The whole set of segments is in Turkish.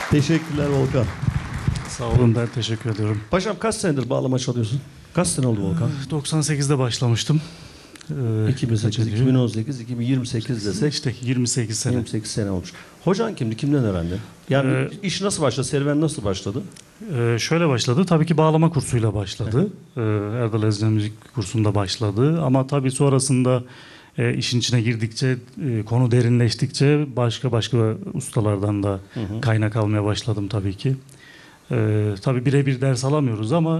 Teşekkürler Volkan. Sağ olun, ben teşekkür ediyorum. Paşam kaç senedir bağlama çalıyorsun? Kaç sene oldu Volkan? 98'de başlamıştım. 2008, 2018, 2028 desek. İşte 28 sene. 28 sene olmuş. Hocan kimdi? Kimden öğrendin? Yani iş nasıl başladı? Serüven nasıl başladı? Şöyle başladı. Tabii ki bağlama kursuyla başladı. Erdal Ezcan Müzik kursunda başladı. Ama tabii sonrasında işin içine girdikçe, konu derinleştikçe başka ustalardan da kaynak almaya başladım tabii ki. Tabii birebir ders alamıyoruz ama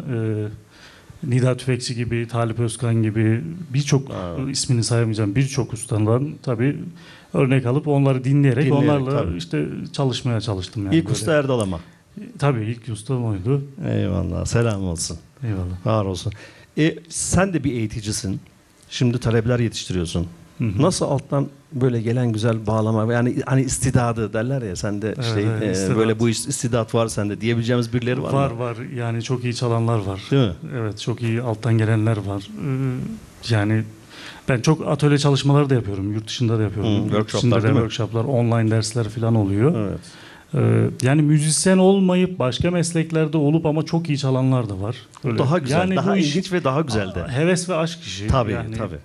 Nida Tüfekçi gibi, Talip Özkan gibi birçok ismini sayamayacağım birçok ustadan tabii örnek alıp onları dinleyerek onlarla tabii. işte çalışmaya çalıştım. Yani İlk usta Erdal ama. Tabii ilk ustam oydu. Eyvallah. Selam olsun. Eyvallah. Var olsun. Sen de bir eğiticisin. Şimdi talebeler yetiştiriyorsun. Nasıl alttan böyle gelen güzel bağlama, yani hani istidadı derler ya, sende böyle bu istidat var sende diyebileceğimiz birileri var mı? Var yani çok iyi çalanlar var. Değil mi? Evet, çok iyi alttan gelenler var. Yani ben çok atölye çalışmaları da yapıyorum. Yurt dışında da yapıyorum. Workshoplar değil mi? Workshoplar, online dersler falan oluyor. Evet. Yani müzisyen olmayıp başka mesleklerde olup ama çok iyi çalanlar da var. Öyle. Daha güzel, yani daha bu ilginç ve daha güzel de. Heves ve aşk işi. Tabii, yani, tabii.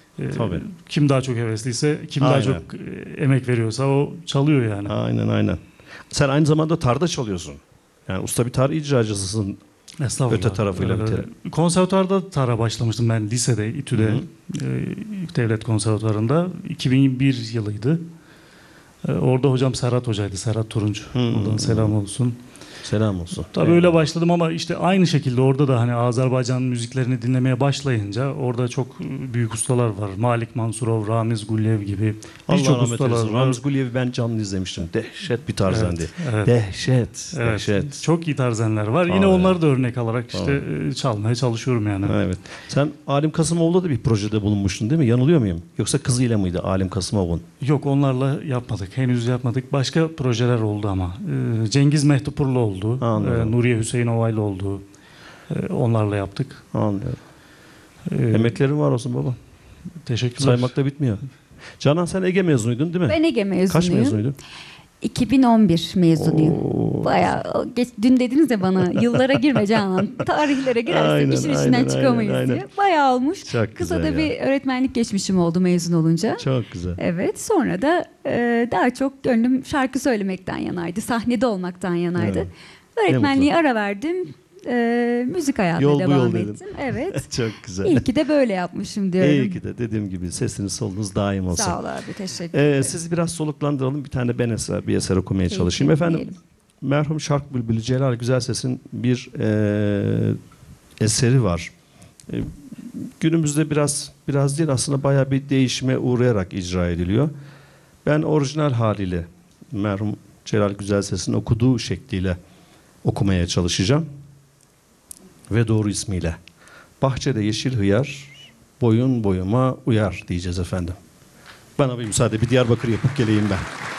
Kim daha çok hevesliyse, kim daha çok emek veriyorsa o çalıyor yani. Aynen. Sen aynı zamanda tarda çalıyorsun. Yani usta bir tar icracısısın. Estağfurullah. Öte tarafıyla biter. Konservatuvarda tara başlamıştım ben lisede, İTÜ'de, devlet konservatuvarında. 2001 yılıydı. Orada hocam Serhat Hoca'ydı, Serhat Turunç. Oradan selam olsun. Selam olsun. Tabii öyle başladım ama işte aynı şekilde orada da hani Azerbaycan müziklerini dinlemeye başlayınca orada çok büyük ustalar var. Malik Mansurov, Ramiz Gulyev gibi birçok ustalar var. Ramiz Gulyev'i ben canlı izlemiştim. Dehşet bir tarzendi. Evet. Dehşet. Çok iyi tarzenler var. Yine onları da örnek alarak işte çalmaya çalışıyorum yani. Evet. Sen Alim Kasımoğlu'da da bir projede bulunmuştun değil mi? Yanılıyor muyum? Yoksa kızıyla mıydı Alim Kasımoğlu'nun? Yok, onlarla yapmadık. Henüz yapmadık. Başka projeler oldu ama. Cengiz Mehtupurlu oldu. Nuriye Hüseyinovalı oldu. Onlarla yaptık. Anlıyorum. Emeklerin var olsun baba. Teşekkürler. Saymakta bitmiyor. Canan, sen Ege mezunuydun değil mi? Ben Ege mezunuyum. Kaç mezunuydun? 2011 mezunuyum. Bayağı dün dediniz ya bana yıllara girme Canan. Tarihlere girersek işin içinden çıkamayız diye. Bayağı olmuş. Çok Kısa da güzel bir öğretmenlik geçmişim oldu mezun olunca. Çok güzel. Evet, sonra da daha çok gönlüm şarkı söylemekten yanaydı. Sahnede olmaktan yanaydı. Evet. Öğretmenliği ara verdim. Müzik hayatına devam ettim. Evet. Çok güzel. İyi ki de böyle yapmışım diyorum. İyi ki de dediğim gibi sesiniz solunuz daim olsun. Sağ ol abi, teşekkür ederim. Sizi biraz soluklandıralım. Bir tane ben bir eser okumaya Keyifli çalışayım. Efendim, dinleyelim. merhum Şark Bülbülü Celal Güzelses'in bir eseri var. Günümüzde biraz değil aslında bayağı bir değişime uğrayarak icra ediliyor. Ben orijinal haliyle merhum Celal Güzelses'in okuduğu şekliyle okumaya çalışacağım. Ve doğru ismiyle. Bahçede yeşil hıyar, boyun boyuma uyar diyeceğiz efendim. Bana bir müsaade, bir Diyarbakır yapıp geleyim ben.